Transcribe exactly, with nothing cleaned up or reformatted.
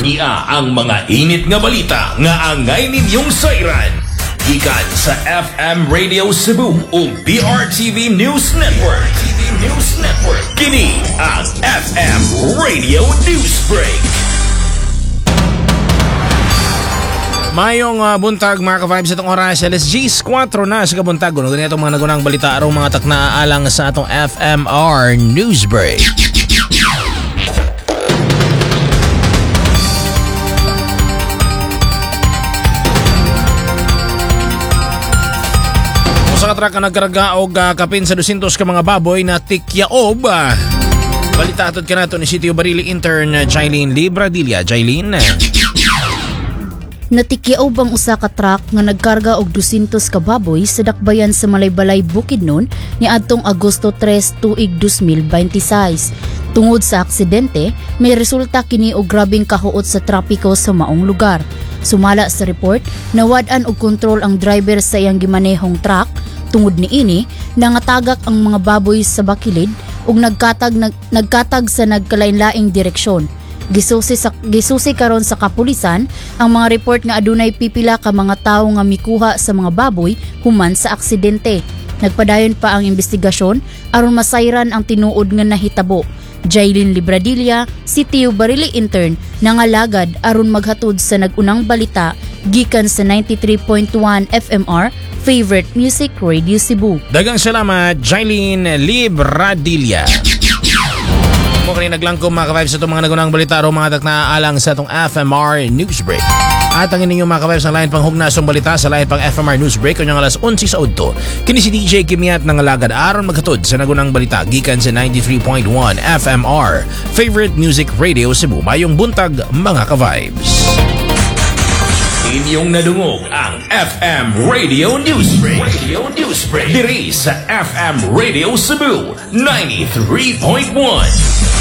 Niya ang mga init nga balita nga angay ninyong sayran. Ikan sa F M Radio Cebu o B R T V News Network. T V News Network. Kini ang F M Radio Newsbreak. Mayong uh, buntag mga ka-vibes itong oras, alas diyes kwatro na sa kabuntag. Guno ganito itong mga nagunang balita araw mga takna alang sa atong F M R Newsbreak. Sa katrak na nagkaraga og uh, kapin sa dusintos ka mga baboy na tikyaob. Uh, balita atod ka nato ni Sitio Barili intern uh, Jailin Libradilla. Jailin. Natikyaob ang usa ka truck nga nagkarga og dusintos ka baboy sa dakbayan sa Malaybalay, Bukidnon ni adtong Agosto tres tuig twenty twenty-six. Tungod sa aksidente, may resulta kini og grabing kahuot sa trapiko sa maong lugar. Sumala sa report, nawad-an og kontrol ang driver sa iyang gimanehong truck. Tungod niini, nangatagak ang mga baboy sa bakilid ug nagkatag nag, nagkatag sa nagkalain-laing direksyon. Gisusi sa gisusi karon sa kapulisan ang mga report nga adunay pipila ka mga tawo nga mikuha sa mga baboy human sa aksidente. Nagpadayon pa ang investigasyon aron masayran ang tinuod nga nahitabo. Jailin Libradilla, Sitio Barili intern, nangalagad aron maghatod sa nagunang balita gikan sa ninety-three point one F M R Favorite Music Radio Cebu. Dagang salamat Jailin Libradilla. Mo kani naglangkom mga ka-vibes sa itong mga nagunang balita aron mga takna alang sa itong F M R Newsbreak. At ang inyong mga ka-vibes ng lain pang hugnasong balita sa lain pang F M R Newsbreak kunyang alas eleven sa udto. Kini si D J Kimiat ng alagad aron maghatod sa nagunang balita gikan sa ninety-three point one F M R Favorite Music Radio Cebu. Mayong buntag mga ka-vibes. Inyong nadungog ang F M Radio Newsbreak. Radio Newsbreak. Diri sa F M Radio Cebu ninety-three point one.